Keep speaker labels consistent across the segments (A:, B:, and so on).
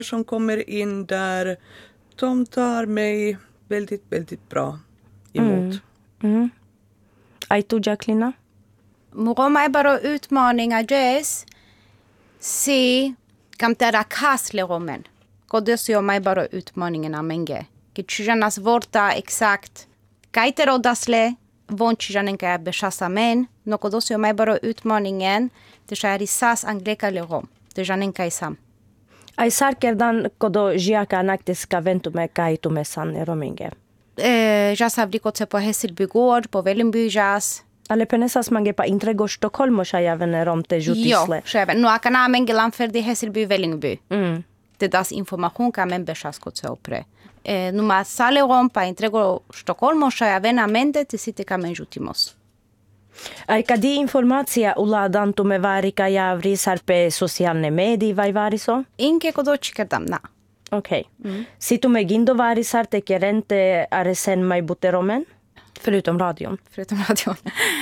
A: som kommer in där, de tar mig väldigt, väldigt bra emot.
B: Aitu Jacqueline?
C: Muroma baro utmaninga Jess. Si kamtera kasle romen. Kodosio mai baro utmaningen amenge. Kichujanas vorta exact. Kaitero dasle vonchijanenka beshasamen. No kodosio mai baro utmaningen. Te sharisas angleka le rom. Te janenka isam.
B: Ai sarkerdan kodo jiaka naktiska ventume kaitume san romenge.
C: Jas avrikoce po Hesil bygård på Vällingby jas.
B: Ale penesas mange pa intrego Stockholm shajaven romte jutisle.
C: Jo, sjäven. No akana mengelan ferdi Hässelby Vällingby. Det das information kan men beshaskotse opre. Numa sale rom pa intrego Stockholm shajaven amende te site kamen jutimos.
B: Ai kadi informacija uladantume varika javri sarpe socialne medii vai variso?
C: Inke kodochikerdam na.
B: Okej. Situme gindo varisar te kerente aresen mai buteromen? Förutom radion.
C: Förutom radion.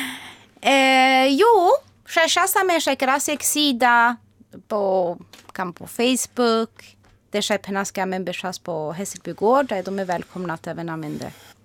C: Jo, shashasa me shakrasek sida på Facebook. Det är penaska men beshas på Hässelby gård där de är välkomna att även använda.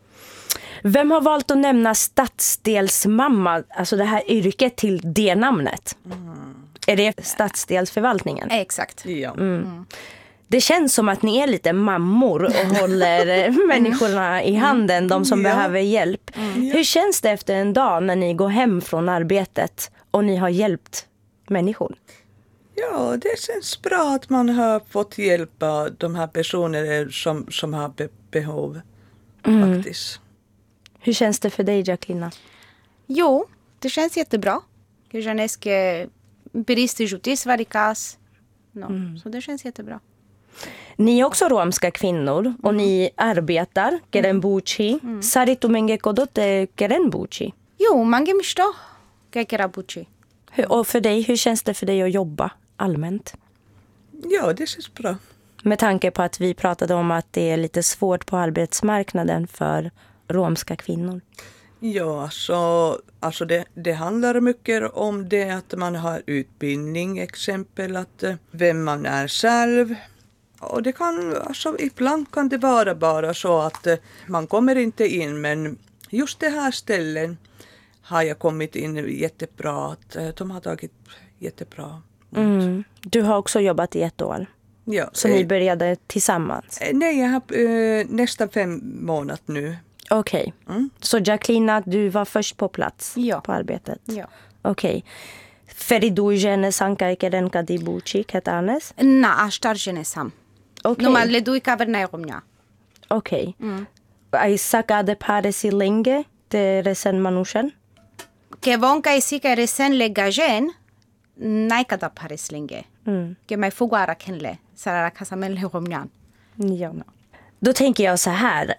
B: Vem har valt att nämna stadsdelsmamma, alltså det här yrket till det namnet? Är det stadsdelsförvaltningen?
C: Exakt.
A: Ja.
B: Det känns som att ni är lite mammor och håller människorna i handen, de som behöver hjälp. Hur känns det efter en dag när ni går hem från arbetet och ni har hjälpt människor?
A: Ja, det känns bra att man har fått hjälpa de här personerna som har behov faktiskt.
B: Hur känns det för dig, Jacqueline?
C: Jo, det känns jättebra. Jag känner que beristi jutis varikas. Så det känns jättebra.
B: Ni är också romska kvinnor och ni arbetar kerenbuchi. Saritumenge kodote kerenbuchi.
C: Jo, mange misto kekerabuchi.
B: Och för dig, hur känns det för dig att jobba allmänt?
A: Ja, det känns bra.
B: Med tanke på att vi pratade om att det är lite svårt på arbetsmarknaden för romska kvinnor.
A: Ja, alltså det handlar mycket om det att man har utbildning, exempel att vem man är själv. Och det kan, alltså ibland kan det vara bara så att man kommer inte in, men just det här ställen har jag kommit in jättebra, att de har tagit jättebra.
B: Du har också jobbat i 1 år.
A: Ja,
B: så ni började tillsammans?
A: Nej, jag har nästan 5 månader nu.
B: Okej. Så Jacqueline, du var först på plats på arbetet?
C: Ja.
B: Okej. Feridu jene sanka ikeren kadibuchi ketanes?
C: Na, ashtar jenesam.
B: Okej.
C: No man ledui kaverna romnia.
B: Okej. Ai sakade paresi lenge te resen manushen?
C: Que vonka isika resen legajen, naikada pares lenge. Que mai fuguara kenle, sarara kasamel romnian.
B: Ja. Då tänker jag så här.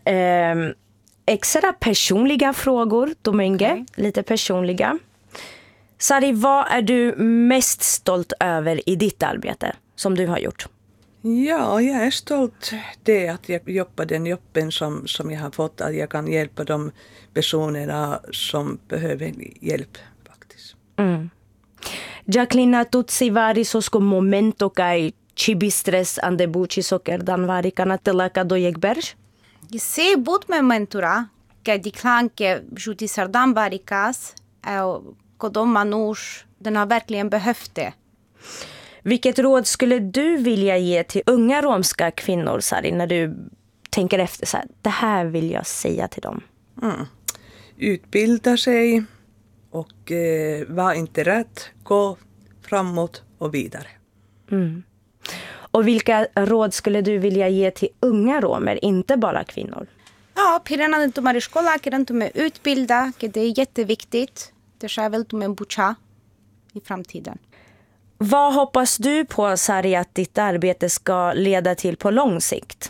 B: Extra personliga frågor, Domenge. Lite personliga. Sari, vad är du mest stolt över i ditt arbete som du har gjort?
A: Ja, jag är stolt det att jag jobbar den jobben som jag har fått, att jag kan hjälpa de personerna som behöver hjälp faktiskt.
B: Jacqueline, tutsi varisosko momento kai chibistres andebuchi sokerdan varikana telaka do jekberg?
C: Se but momentura, que diklan que jutisardan varikas, kodom manush, den har verkligen behövt det.
B: Vilket råd skulle du vilja ge till unga romska kvinnor, Sari, när du tänker efter så här, det här vill jag säga till dem?
A: Utbilda sig och var inte rädd, gå framåt och vidare.
B: Och vilka råd skulle du vilja ge till unga romer, inte bara kvinnor?
C: Ja, pirarna den tomar i skolan, att de är utbilda, det är jätteviktigt. Det är väl de är bucha i framtiden.
B: Vad hoppas du på, Sari, att ditt arbete ska leda till på lång sikt?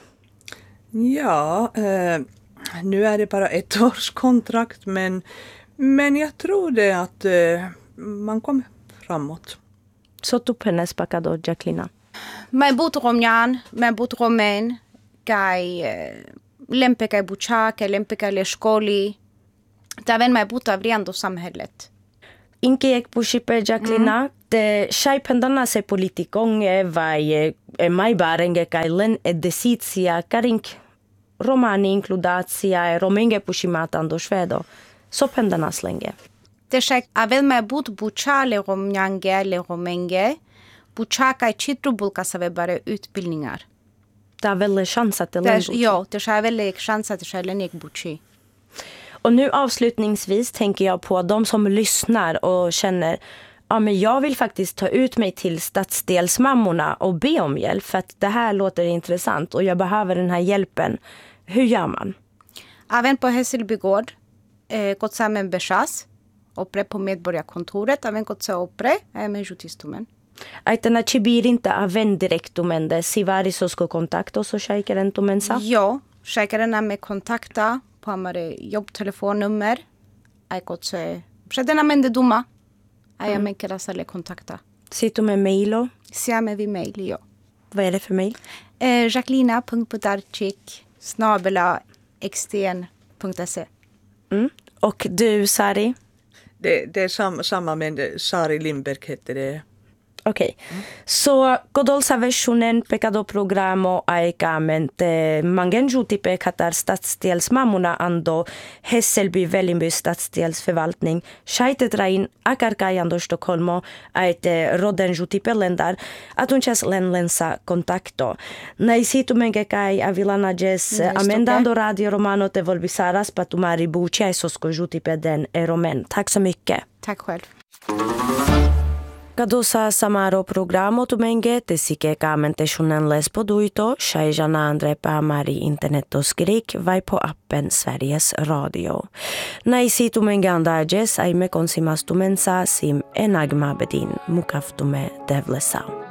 A: Ja, nu är det bara 1 års kontrakt, men jag tror det att man kommer framåt.
B: Så tupenes pakado, Jacqueline.
C: Men but romjan, men but romen, kai lempe kai bucha, kai lempe kai leskoli. Det är väl med but av rendo samhället.
B: Inke ek pushipe, Jacqueline. Shai pendana se politikong vai mai barenge kailen edesitia karink romani includatia romenge pushimatan do svedo. So pendana slenge.
C: Teșec avem mai but bucale romnyange romenge, bucaka citrubul ca să bare utbildningar.
B: Det är väl chans att det länder.
C: Ja, det är väl chans att det är länder buci.
B: Och nu avslutningsvis tänker jag på de som lyssnar och känner ja, men jag vill faktiskt ta ut mig till stadsdelsmammorna och be om hjälp för att det här låter intressant och jag behöver den här hjälpen. Hur gör man?
C: Även på Hässelby gård, gått samman bechas, opre på medborgarkontoret, även gått så opre, med jutistumen.
B: Aitana chibirinta aven direktumende sivari sosko kontakto so shaikerentumensa?
C: Jo, shaikeren med kontakta på amare jobbtelefonnummer. Ai gått så przedena mende duma. Ai men kera sale kontakta.
B: Sitter med mailo?
C: Siame vi mail, jo.
B: Vad är det för mail?
C: Jacquelina.podarczyk@xdn.se.
B: Och du, Sari?
A: Det är samma men Sari Lindberg heter det.
B: Okej. Så godolsa versionen pekado programo aikamente mangenjuti pekatar stadsdelsmammorna ando Hässelby Vällingby stadsdelsförvaltning scheitetrain akarkajando Stockholmo aite rodenjuti pelendar atunchas lenlensa kontakto. Naisitu mengekai avilanages amendando Radio Romano te volbisaras patumari buchai soskojuti peden eromen. Tack så mycket.
C: Tack själv.
B: Kadusa samaro programo tumenge te sike kamente shunen lespoduito shaijana andre pamari internetos grik vai på appen Sveriges Radio. Naisi tumenge andages aime konsimas tumensa sim enagma bedin mukaftume devlesa.